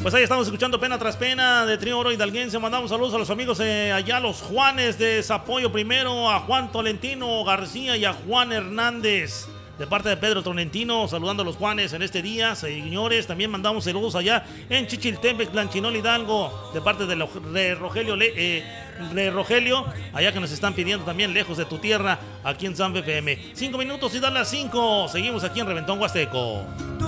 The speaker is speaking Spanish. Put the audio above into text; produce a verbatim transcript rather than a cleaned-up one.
Pues ahí estamos escuchando Pena Tras Pena de Trío Oro Hidalguense. Mandamos saludos a los amigos eh, allá, los Juanes de Zapoyo primero, a Juan Tolentino García y a Juan Hernández. De parte de Pedro Tolentino, saludando a los Juanes en este día, señores. También mandamos saludos allá en Chichiltepec, Planchinol Hidalgo, de parte de, lo, de Rogelio, eh, de Rogelio, allá que nos están pidiendo también lejos de tu tierra, aquí en San F M. Cinco minutos y dan las cinco. Seguimos aquí en Reventón Huasteco.